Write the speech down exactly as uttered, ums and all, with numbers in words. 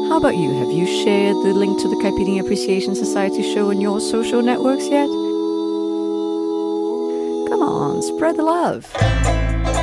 How about you? Have you shared the link to the Caipirinha Appreciation Society show on your social networks yet? Come on, spread the love.